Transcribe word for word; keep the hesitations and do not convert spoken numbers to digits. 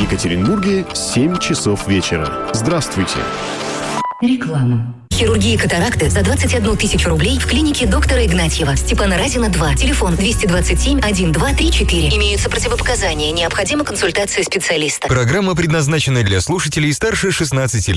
Екатеринбурге семь часов вечера. Здравствуйте. Реклама. Хирургия катаракты за двадцать одну тысячу рублей в клинике доктора Игнатьева. Степана Разина, два. Телефон двести двадцать семь один два три четыре. Имеются противопоказания. Необходима консультация специалиста. Программа предназначена для слушателей старше шестнадцати лет.